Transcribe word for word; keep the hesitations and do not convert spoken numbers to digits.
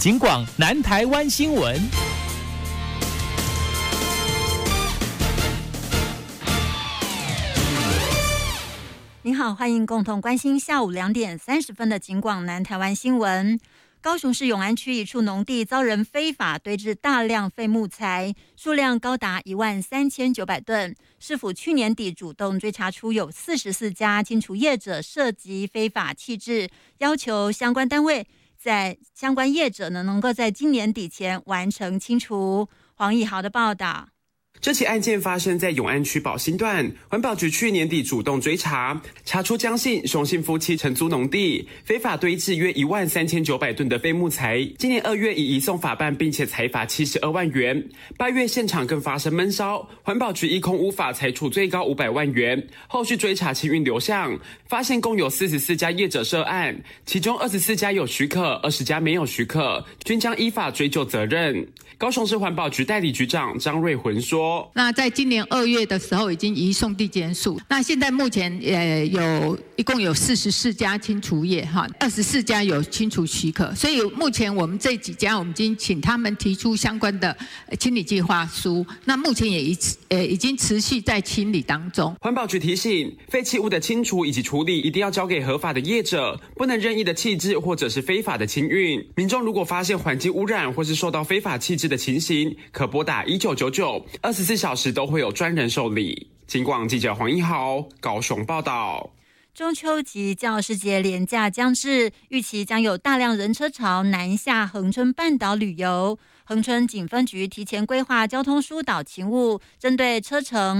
警广南台湾新闻。 您好，欢迎共同关心下午两点三十分的警广南台湾新闻。高雄市永安区一处农地遭人非法堆置大量废木材，数量高达一万三千九百吨。市府去年底主动追查出有四十四家清除业者涉及非法弃置，要求相关单位在相关业者呢能够在今年底前完成清除。黄义豪的报道。 这起案件发生在永安区宝兴段，环保局去年底主动追查，查出江姓、熊姓夫妻承租农地，非法堆置约一万三千九百吨的废木材。今年二月已移送法办，并且裁罚七十二万元。八月现场更发生闷烧，环保局依空屋法裁处最高五百万元。后续追查清运流向，发现共有四十四家业者涉案，其中二十四家有许可，二十家没有许可，均将依法追究责任。高雄市环保局代理局长张瑞浑说， 那在今年二月的时候已经移送地检署，那现在目前呃有一共有四十四家清除业哈，二十四家有清除许可，所以目前我们这几家我们已经请他们提出相关的清理计划书，那目前也已呃已经持续在清理当中。 环保局提醒，废弃物的清除以及处理一定要交给合法的业者，不能任意的弃置或者是非法的清运。民众如果发现环境污染或是受到非法弃置的情形，可拨打一九九九，二十四小时都会有专人受理。警广记者黄一豪高雄报道。 中秋及教师节连假将至，预期将有大量人车潮南下恒春半岛旅游。恒春警分局提前规划交通疏导勤务，针对车程